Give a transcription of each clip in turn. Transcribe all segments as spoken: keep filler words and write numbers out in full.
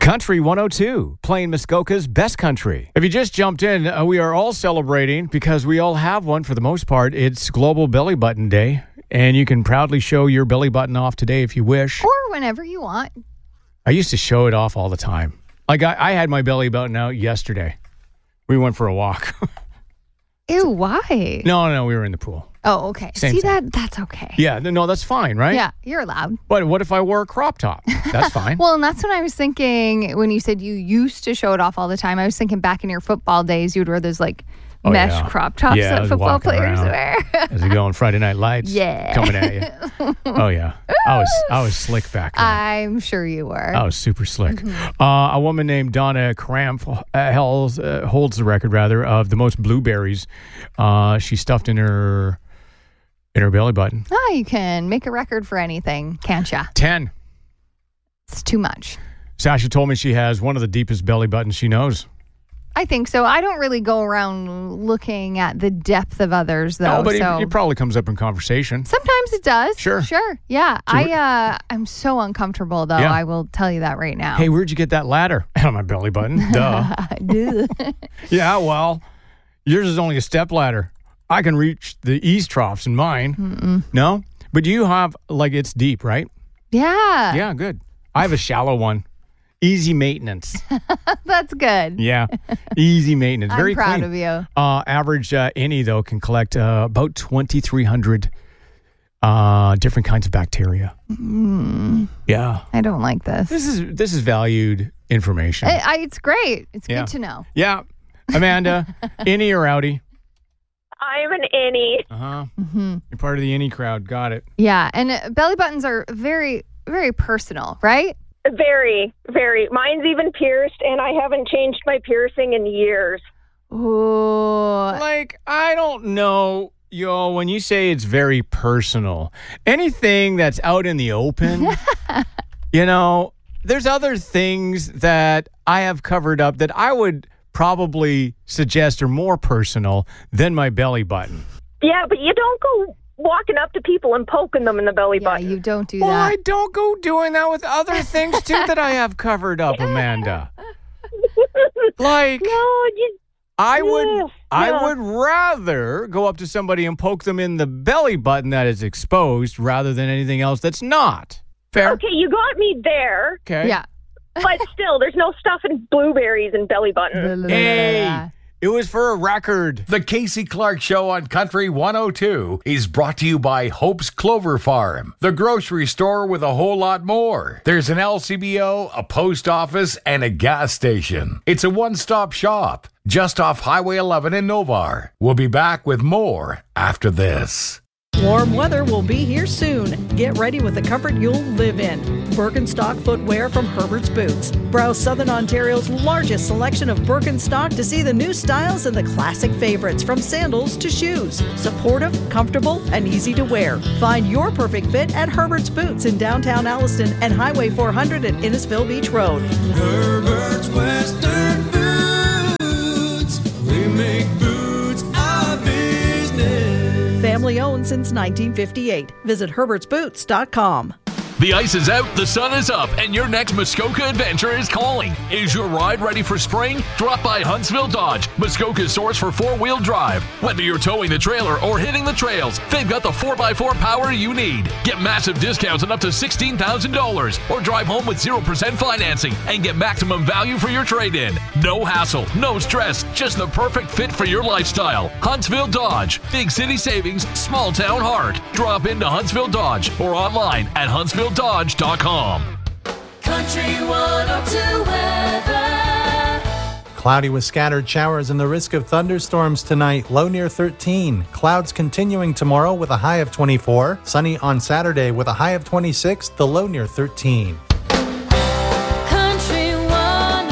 Country one oh two, playing Muskoka's best country. If you just jumped in, uh, we are all celebrating because we all have one for the most part. It's Global Belly Button Day, and you can proudly show your belly button off today if you wish. Or whenever you want. I used to show it off all the time. Like, I, I had my belly button out yesterday. We went for a walk. Ew, why? No, no, we were in the pool. Oh, okay. Same See, thing. that that's okay. Yeah, no, that's fine, right? Yeah, you're allowed. But what if I wore a crop top? That's fine. Well, and that's when I was thinking, when you said you used to show it off all the time, I was thinking back in your football days, you'd wear those like Oh, mesh yeah. crop tops Yeah, I that was football walking players around wear. As we go on Friday Night Lights. Yeah. Coming at you. Oh, yeah. I was I was slick back then. I'm sure you were. I was super slick. Mm-hmm. Uh, a woman named Donna Cramp uh, holds, uh, holds the record, rather, of the most blueberries uh, she stuffed in her in her belly button. Oh, you can make a record for anything, can't ya? Ten. It's too much. Sasha told me she has one of the deepest belly buttons she knows. I think so. I don't really go around looking at the depth of others, though. No, but so. it, it probably comes up in conversation. Sometimes it does. Sure. Sure. Yeah. So I, uh, I'm so uncomfortable, though. Yeah. I will tell you that right now. Hey, where'd you get that ladder? Out of my belly button. Duh. Yeah, well, yours is only a step ladder. I can reach the ease troughs in mine. Mm-mm. No? But you have, like, it's deep, right? Yeah. Yeah, good. I have a shallow one. Easy maintenance. That's good. Yeah. Easy maintenance. Very I'm proud clean. of you. Uh, average uh, innie, though, can collect uh, about twenty-three hundred uh, different kinds of bacteria. Mm, Yeah. I don't like this. This is this is valued information. I, I, it's great. It's Yeah. good to know. Yeah. Amanda, innie or outie? I'm an innie. Uh-huh. Mm-hmm. You're part of the innie crowd. Got it. Yeah. And uh, belly buttons are very, very personal, right? Very, very. Mine's even pierced, and I haven't changed my piercing in years. Ooh. Like, I don't know, yo, when you say it's very personal, anything that's out in the open, you know, there's other things that I have covered up that I would probably suggest are more personal than my belly button. Yeah, but you don't go walking up to people and poking them in the belly Yeah, button. you don't do Well, that. I don't go doing that with other things, too, that I have covered up, Amanda. Like, No, you, I would Yeah, I yeah. would rather go up to somebody and poke them in the belly button that is exposed rather than anything else that's not. Fair? okay, you got me there, Okay. Yeah. but still, there's no stuffing blueberries in belly buttons. Hey, it was for a record. The Casey Clark Show on Country one oh two is brought to you by Hope's Clover Farm, the grocery store with a whole lot more. There's an L C B O, a post office, and a gas station. It's a one-stop shop just off Highway eleven in Novar. We'll be back with more after this. Warm weather will be here soon. Get ready with the comfort you'll live in. Birkenstock footwear from Herbert's Boots. Browse Southern Ontario's largest selection of Birkenstock to see the new styles and the classic favorites, from sandals to shoes. Supportive, comfortable, and easy to wear. Find your perfect fit at Herbert's Boots in downtown Alliston and Highway four hundred at Innisfil Beach Road. Herbert's Western Boots. We make boots our business. Family owned since nineteen fifty-eight. Visit herberts boots dot com. The ice is out, the sun is up, and your next Muskoka adventure is calling. Is your ride ready for spring? Drop by Huntsville Dodge, Muskoka's source for four-wheel drive. Whether you're towing the trailer or hitting the trails, they've got the four by four power you need. Get massive discounts on up to sixteen thousand dollars, or drive home with zero percent financing and get maximum value for your trade-in. No hassle, no stress, just the perfect fit for your lifestyle. Huntsville Dodge, big city savings, small town heart. Drop into Huntsville Dodge or online at huntsville dodge dot com. Country one oh two weather. Cloudy with scattered showers and the risk of thunderstorms tonight. Low near thirteen. Clouds continuing tomorrow with a high of twenty-four. Sunny on Saturday with a high of twenty-six. The low near thirteen. Country one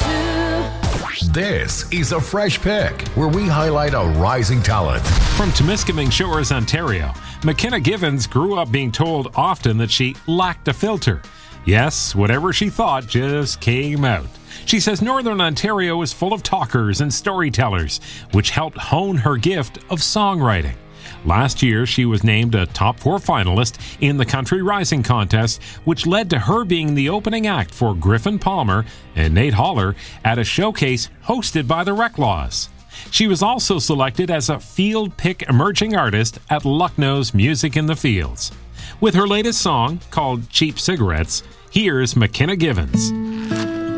oh two. This is a Fresh Pick, where we highlight a rising talent. From Temiskaming Shores, Ontario, McKenna Givens grew up being told often that she lacked a filter. Yes, whatever she thought just came out. She says Northern Ontario is full of talkers and storytellers, which helped hone her gift of songwriting. Last year, she was named a top four finalist in the Country Rising contest, which led to her being the opening act for Griffin Palmer and Nate Holler at a showcase hosted by the Reclaws. She was also selected as a Field Pick Emerging Artist at Lucknow's Music in the Fields. With her latest song, called Cheap Cigarettes, here's McKenna Givens.